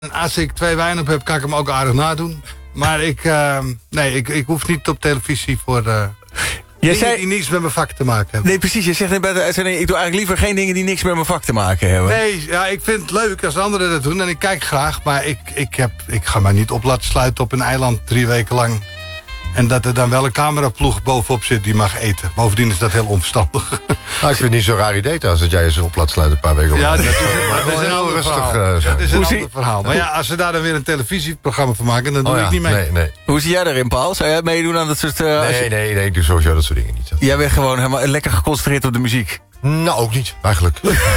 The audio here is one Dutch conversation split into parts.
Als ik 2 wijn op heb, kan ik hem ook aardig nadoen. Maar ik hoef niet op televisie voor dingen die niks met mijn vak te maken hebben. Nee, precies. Je zegt bij de uitzending, ik doe eigenlijk liever geen dingen die niks met mijn vak te maken hebben. Nee, ja, ik vind het leuk als anderen dat doen en ik kijk graag. Maar ik ga mij niet op laten sluiten op een eiland 3 weken lang. En dat er dan wel een cameraploeg bovenop zit die mag eten. Bovendien is dat heel onverstandig. Nou, ik vind het niet zo'n raar idee als dat jij je op laat sluiten een paar weken. Ja, dat is een ander rustig. Dat is een ander verhaal. Maar ja, als ze daar dan weer een televisieprogramma van maken, dan doe ik niet mee. Nee. Hoe zie jij daarin, Paul? Zou jij meedoen aan dat soort... Nee, ik doe sowieso dat soort dingen niet. Jij bent gewoon helemaal lekker geconcentreerd op de muziek. Nou, ook niet, eigenlijk.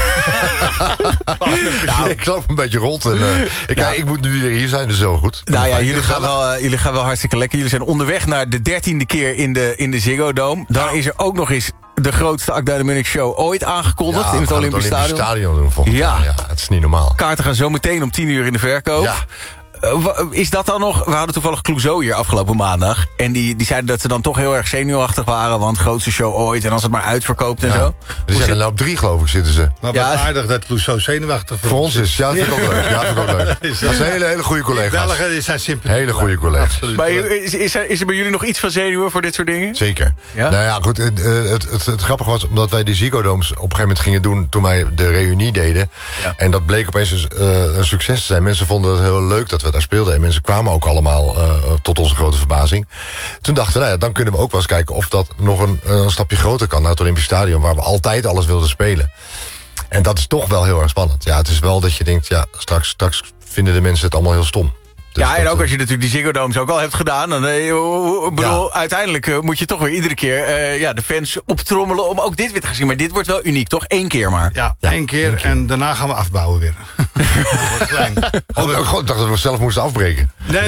Ik loop een beetje rond. En, ik moet nu weer hier zijn, dus zo goed. Nou ja, jullie gaan wel hartstikke lekker. Jullie zijn onderweg naar de 13e keer in de Ziggo Dome. Dan is er ook nog eens de grootste Ak de Munnik show ooit aangekondigd in het Olympisch Stadion. Doen volgend jaar. Ja, het is niet normaal. Kaarten gaan zo meteen om 10:00 in de verkoop. Ja. Is dat dan nog... We hadden toevallig Clouseau hier afgelopen maandag. En die zeiden dat ze dan toch heel erg zenuwachtig waren. Want grootste show ooit. En als het maar uitverkoopt en zo. Ze zijn er op 3, geloof ik, zitten ze. Maar wat aardig dat Clouseau zenuwachtig voor ons is. Ja, dat vind ik ook leuk. Dat zijn hele goede collega's. Belgen zijn sympathiek. Hele goede collega's. Absoluut. Maar is er bij jullie nog iets van zenuwen voor dit soort dingen? Zeker. Ja? Nou ja, goed. Het grappige was, omdat wij de Ziggo Domes op een gegeven moment gingen doen toen wij de reunie deden. Ja. En dat bleek opeens een succes te zijn. Mensen vonden het heel leuk dat we daar speelden. En mensen kwamen ook allemaal tot onze grote verbazing. Toen dachten we, dan kunnen we ook wel eens kijken of dat nog een stapje groter kan naar het Olympisch Stadion, waar we altijd alles wilden spelen. En dat is toch wel heel erg spannend. Ja, het is wel dat je denkt, ja, straks vinden de mensen het allemaal heel stom. Dus ja, en ook als je natuurlijk die Ziggo Domes ook al hebt gedaan. Dan, uiteindelijk moet je toch weer iedere keer de fans optrommelen om ook dit weer te gaan zien. Maar dit wordt wel uniek, toch? 1 keer maar. Ja, 1 keer en daarna gaan we afbouwen weer. Dat wordt klein. Ik dacht dat we zelf moesten afbreken.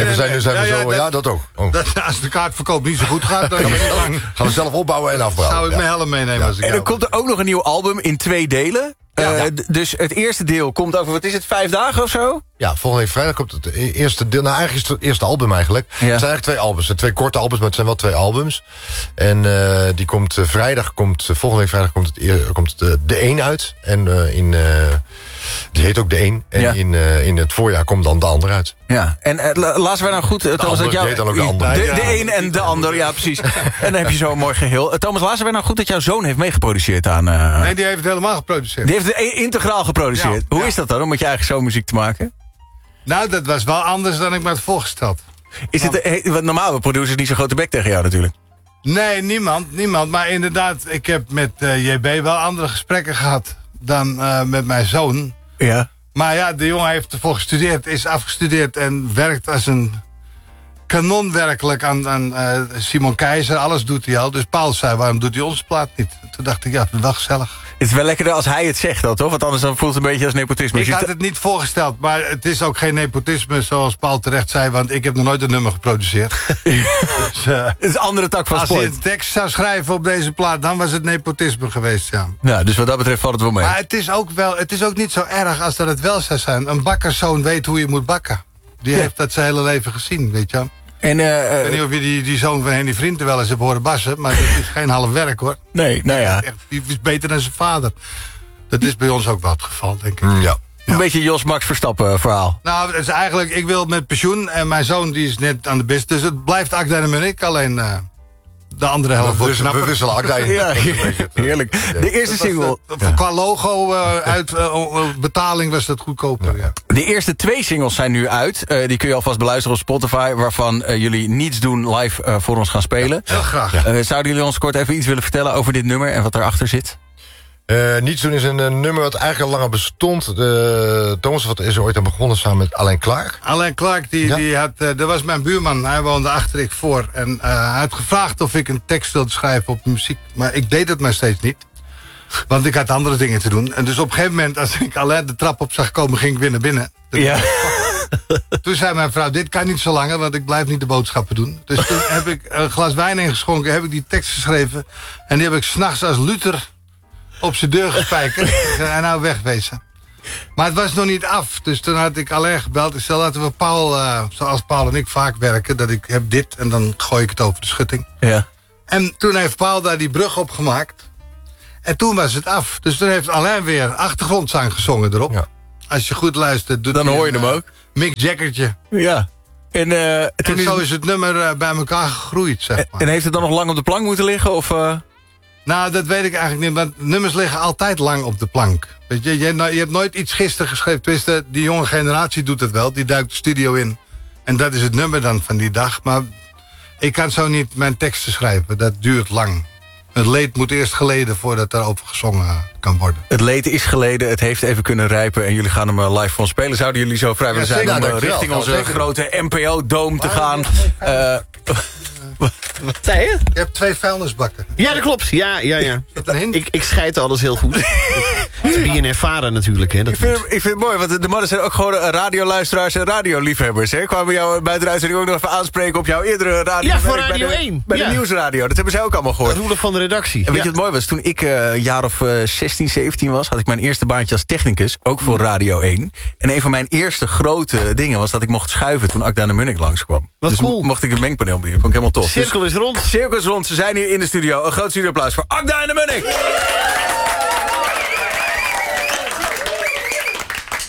Dat ook. Oh. Als de kaartverkoop niet zo goed gaat, dan gaan we zelf opbouwen en afbouwen. Zou ik mijn helm meenemen als ik En dan komt er ook nog een nieuw album in 2 delen. Dus het eerste deel komt over, 5 dagen of zo? Ja, volgende week vrijdag komt het eerste deel. Nou, eigenlijk is het eerste album eigenlijk. Het zijn eigenlijk 2 albums. Het zijn 2 korte albums, maar het zijn wel 2 albums. En die komt volgende week vrijdag komt de 1 uit. En die heet ook de 1. En in het voorjaar komt dan de ander uit. Ja, en lazen wij nou goed, Thomas, dat jou... heet dan ook de ander. De 1 en de ander, ja precies. En dan heb je zo'n mooi geheel. Thomas, lazen wij nou goed dat jouw zoon heeft meegeproduceerd aan... Nee, die heeft het helemaal geproduceerd. Die heeft het integraal geproduceerd. Ja, Hoe is dat dan, om met je eigen zoon muziek te maken? Nou, dat was wel anders dan ik me had voorgesteld. Want normaal producers niet zo'n grote bek tegen jou natuurlijk. Nee, niemand. Maar inderdaad, ik heb met JB wel andere gesprekken gehad dan met mijn zoon. Ja. Maar ja, de jongen heeft ervoor gestudeerd, is afgestudeerd en werkt als een kanon werkelijk aan Simon Keizer. Alles doet hij al. Dus Paul zei, waarom doet hij onze plaat niet? Toen dacht ik, ja, dat is wel gezellig. Het is wel lekkerder als hij het zegt dan, toch? Want anders dan voelt het een beetje als nepotisme. Ik had het niet voorgesteld, maar het is ook geen nepotisme, zoals Paul terecht zei, want ik heb nog nooit een nummer geproduceerd. Dus, het is een andere tak van sport. Als je een tekst zou schrijven op deze plaat, dan was het nepotisme geweest, ja. Ja, dus wat dat betreft valt het wel mee. Maar het is ook niet zo erg als dat het wel zou zijn. Een bakkerszoon weet hoe je moet bakken. Die heeft dat zijn hele leven gezien, weet je. En, ik weet niet of je die zoon van Henny Vriend er wel eens hebt horen bassen, maar dat is geen half werk, hoor. Nee, nou ja. Die is beter dan zijn vader. Dat is bij ons ook wel het geval, denk ik. Ja. Een beetje Jos Max Verstappen verhaal. Nou, het is eigenlijk, ik wil met pensioen en mijn zoon die is net aan de best. Dus het blijft Ak de Munnik, alleen de andere helft wordt knapper. We wisselen Ak. Ja, heerlijk. De eerste single. Qua logo betaling was dat goedkoper. Ja. De eerste 2 singles zijn nu uit. Die kun je alvast beluisteren op Spotify, waarvan jullie Niets Doen live voor ons gaan spelen. Ja, heel graag. Zouden jullie ons kort even iets willen vertellen over dit nummer en wat erachter zit? Niets Doen is een nummer wat eigenlijk al langer bestond. Thomas is er ooit aan begonnen samen met Alain Clark. Alain Clark, dat was mijn buurman. Hij woonde achter, ik voor. En hij had gevraagd of ik een tekst wilde schrijven op muziek. Maar ik deed het maar steeds niet. Want ik had andere dingen te doen. En dus op een gegeven moment, als ik Alain de trap op zag komen, ging ik weer naar binnen. Ja. Toen zei mijn vrouw, dit kan niet zo langer, want ik blijf niet de boodschappen doen. Dus toen heb ik een glas wijn ingeschonken, heb ik die tekst geschreven. En die heb ik 's nachts als Luther op zijn deur gespijkerd. En nou wegwezen. Maar het was nog niet af. Dus toen had ik Alain gebeld. Ik zei, laten we Paul, zoals Paul en ik vaak werken, dat ik heb dit en dan gooi ik het over de schutting. Ja. En toen heeft Paul daar die brug op gemaakt. En toen was het af. Dus toen heeft Alain weer achtergrondzang gezongen erop. Ja. Als je goed luistert... Dan hoor je hem ook. Mick Jaggertje. Ja. En zo is het nummer bij elkaar gegroeid, zeg maar. En heeft het dan nog lang op de plank moeten liggen? Of, Nou, dat weet ik eigenlijk niet. Want nummers liggen altijd lang op de plank. Weet je hebt nooit iets gisteren geschreven. Tenminste, die jonge generatie doet het wel. Die duikt de studio in. En dat is het nummer dan van die dag. Maar ik kan zo niet mijn teksten schrijven. Dat duurt lang. Het leed moet eerst geleden voordat daarover gezongen kan worden. Het leed is geleden, het heeft even kunnen rijpen... en jullie gaan hem live van spelen. Zouden jullie zo vrij willen zijn om richting onze grote NPO-dome te gaan? Wat zei je? Je hebt 2 vuilnisbakken. Ja, dat klopt. Ja. Ik scheid alles heel goed. Het is BNN-Vara natuurlijk. Hè, ik vind het mooi, want de mannen zijn ook gewoon radioluisteraars en radioliefhebbers. Hè? Kwamen jou buiten de uitzending ook nog even aanspreken op jouw eerdere radio? Ja, voor Radio 1. Bij de nieuwsradio. Dat hebben zij ook allemaal gehoord. Roelof van de redactie. En weet je wat mooi was? Toen ik een jaar of 16, 17 was... had ik mijn eerste baantje als technicus, ook voor Radio 1. En een van mijn eerste grote dingen was dat ik mocht schuiven... toen Akda de Munnik langskwam. Wat dus cool. Mocht ik een mengpaneel beheeren. Vond ik helemaal tof. Cirkel is rond. Cirkel is rond. Ze zijn hier in de studio. Een groot studioapplaus voor Akda en de Munnik.